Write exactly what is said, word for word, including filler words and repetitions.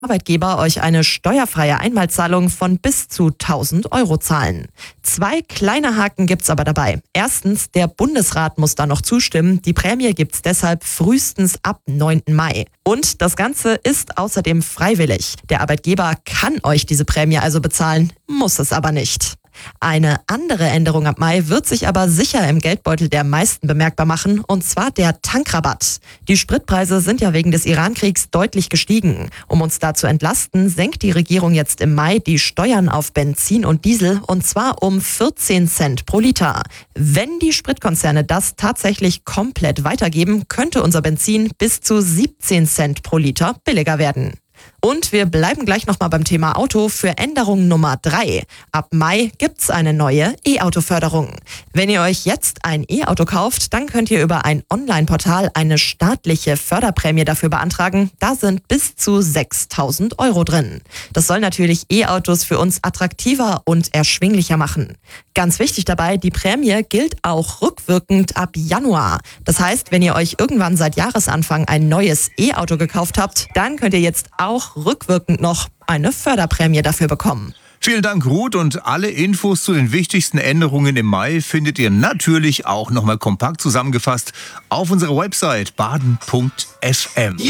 Arbeitgeber euch eine steuerfreie Einmalzahlung von bis zu tausend Euro zahlen. Zwei kleine Haken gibt's aber dabei. Erstens, der Bundesrat muss da noch zustimmen. Die Prämie gibt's deshalb frühestens ab neunten Mai. Und das Ganze ist außerdem freiwillig. Der Arbeitgeber kann euch diese Prämie also bezahlen, muss es aber nicht. Eine andere Änderung ab Mai wird sich aber sicher im Geldbeutel der meisten bemerkbar machen, und zwar der Tankrabatt. Die Spritpreise sind ja wegen des Irankriegs deutlich gestiegen. Um uns da zu entlasten, senkt die Regierung jetzt im Mai die Steuern auf Benzin und Diesel, und zwar um vierzehn Cent pro Liter. Wenn die Spritkonzerne das tatsächlich komplett weitergeben, könnte unser Benzin bis zu siebzehn Cent pro Liter billiger werden. Und wir bleiben gleich nochmal beim Thema Auto für Änderung Nummer drei. Ab Mai gibt's eine neue E-Auto-Förderung. Wenn ihr euch jetzt ein E-Auto kauft, dann könnt ihr über ein Online-Portal eine staatliche Förderprämie dafür beantragen. Da sind bis zu sechstausend Euro drin. Das soll natürlich E-Autos für uns attraktiver und erschwinglicher machen. Ganz wichtig dabei, die Prämie gilt auch rückwirkend ab Januar. Das heißt, wenn ihr euch irgendwann seit Jahresanfang ein neues E-Auto gekauft habt, dann könnt ihr jetzt auch rückwirkend noch eine Förderprämie dafür bekommen. Vielen Dank, Ruth, und alle Infos zu den wichtigsten Änderungen im Mai findet ihr natürlich auch nochmal kompakt zusammengefasst auf unserer Website baden punkt f m.